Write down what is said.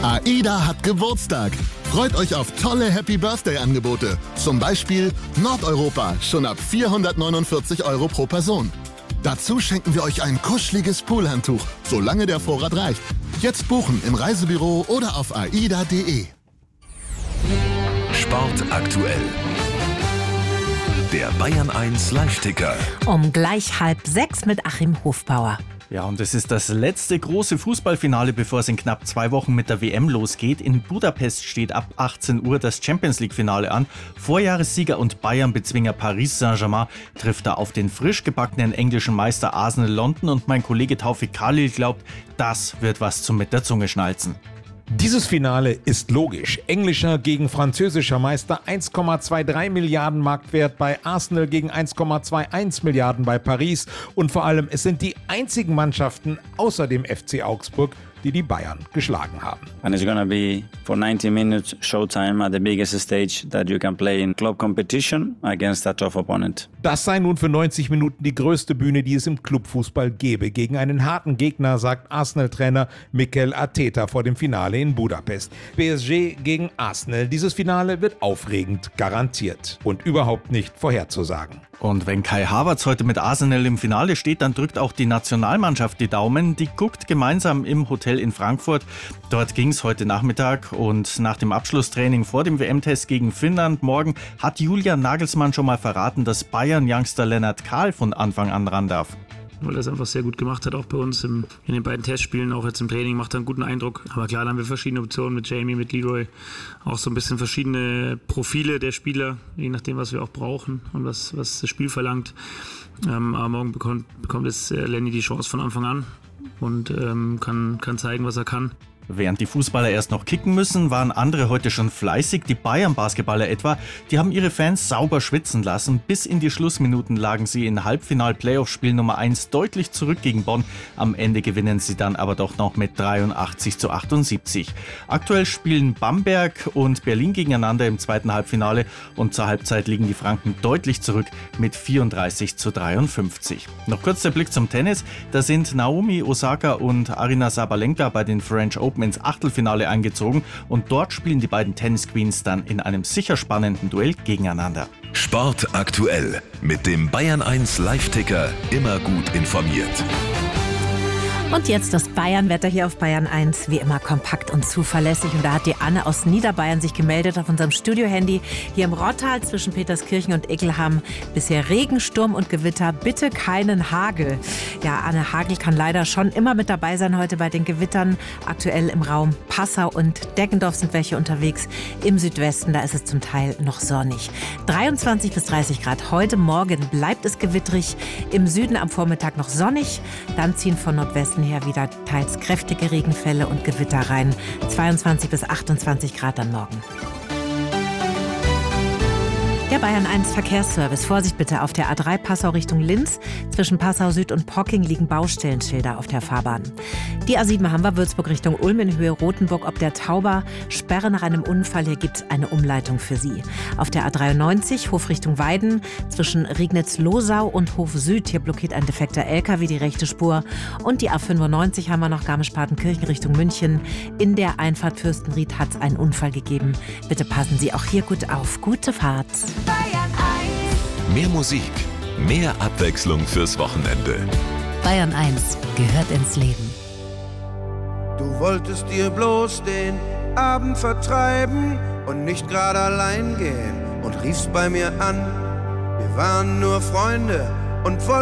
AIDA hat Geburtstag. Freut euch auf tolle Happy Birthday-Angebote. Zum Beispiel Nordeuropa, schon ab 449 € pro Person. Dazu schenken wir euch ein kuscheliges Poolhandtuch, solange der Vorrat reicht. Jetzt buchen im Reisebüro oder auf aida.de. Sport aktuell. Der Bayern 1 Live-Ticker. Um gleich 5:30 mit Achim Hofbauer. Ja, und es ist das letzte große Fußballfinale, bevor es in knapp 2 Wochen mit der WM losgeht. In Budapest steht ab 18 Uhr das Champions-League-Finale an. Vorjahressieger und Bayern-Bezwinger Paris Saint-Germain trifft da auf den frisch gebackenen englischen Meister Arsenal London. Und mein Kollege Taufik Khalil glaubt, das wird was zum mit der Zunge schnalzen. Dieses Finale ist logisch. Englischer gegen französischer Meister, 1,23 Milliarden Marktwert bei Arsenal gegen 1,21 Milliarden bei Paris. Und vor allem, es sind die einzigen Mannschaften außer dem FC Augsburg, die Bayern geschlagen haben. And it's gonna be for 90 minutes showtime at the biggest stage that you can play in club competition against a tough opponent. Das sei nun für 90 Minuten die größte Bühne, die es im Clubfußball gäbe. Gegen einen harten Gegner, sagt Arsenal-Trainer Mikel Arteta vor dem Finale in Budapest. PSG gegen Arsenal. Dieses Finale wird aufregend, garantiert und überhaupt nicht vorherzusagen. Und wenn Kai Havertz heute mit Arsenal im Finale steht, dann drückt auch die Nationalmannschaft die Daumen. Die guckt gemeinsam im Hotel in Frankfurt. Dort ging es heute Nachmittag und nach dem Abschlusstraining vor dem WM-Test gegen Finnland morgen hat Julian Nagelsmann schon mal verraten, dass Bayern-Youngster Lennart Kahl von Anfang an ran darf. Weil er es einfach sehr gut gemacht hat, auch bei uns in den beiden Testspielen, auch jetzt im Training, macht er einen guten Eindruck. Aber klar, dann haben wir verschiedene Optionen mit Jamie, mit Leroy, auch so ein bisschen verschiedene Profile der Spieler, je nachdem, was wir auch brauchen und was das Spiel verlangt. Aber morgen bekommt es Lenny die Chance von Anfang an und kann zeigen, was er kann. Während die Fußballer erst noch kicken müssen, waren andere heute schon fleißig. Die Bayern-Basketballer etwa, die haben ihre Fans sauber schwitzen lassen. Bis in die Schlussminuten lagen sie in Halbfinal-Playoff-Spiel Nummer 1 deutlich zurück gegen Bonn. Am Ende gewinnen sie dann aber doch noch mit 83:78. Aktuell spielen Bamberg und Berlin gegeneinander im zweiten Halbfinale und zur Halbzeit liegen die Franken deutlich zurück mit 34:53. Noch kurz der Blick zum Tennis. Da sind Naomi Osaka und Aryna Sabalenka bei den French Open ins Achtelfinale eingezogen und dort spielen die beiden Tennis-Queens dann in einem sicher spannenden Duell gegeneinander. Sport aktuell mit dem Bayern 1 Live-Ticker, immer gut informiert. Und jetzt das Bayern-Wetter hier auf Bayern 1, wie immer kompakt und zuverlässig. Und da hat die Anne aus Niederbayern sich gemeldet auf unserem Studio-Handy. Hier im Rottal zwischen Peterskirchen und Eckelham bisher Regen, Sturm und Gewitter, bitte keinen Hagel. Ja, Anne, Hagel kann leider schon immer mit dabei sein heute bei den Gewittern. Aktuell im Raum Passau und Deggendorf sind welche unterwegs. Im Südwesten, da ist es zum Teil noch sonnig. 23 bis 30 Grad. Heute Morgen bleibt es gewittrig. Im Süden am Vormittag noch sonnig. Dann ziehen von Nordwesten her wieder teils kräftige Regenfälle und Gewitter rein. 22 bis 28 Grad am Morgen. Der Bayern 1 Verkehrsservice. Vorsicht bitte auf der A3 Passau Richtung Linz. Zwischen Passau Süd und Pocking liegen Baustellenschilder auf der Fahrbahn. Die A7 haben wir Würzburg Richtung Ulm in Höhe Rothenburg ob der Tauber. Sperre nach einem Unfall. Hier gibt es eine Umleitung für Sie. Auf der A93 Hof Richtung Weiden. Zwischen Regnitz-Losau und Hof Süd. Hier blockiert ein defekter LKW die rechte Spur. Und die A95 haben wir noch Garmisch-Partenkirchen Richtung München. In der Einfahrt Fürstenried hat es einen Unfall gegeben. Bitte passen Sie auch hier gut auf. Gute Fahrt. Bayern 1. Mehr Musik, mehr Abwechslung fürs Wochenende. Bayern 1 gehört ins Leben. Du wolltest dir bloß den Abend vertreiben und nicht gerade allein gehen und riefst bei mir an. Wir waren nur Freunde und wollten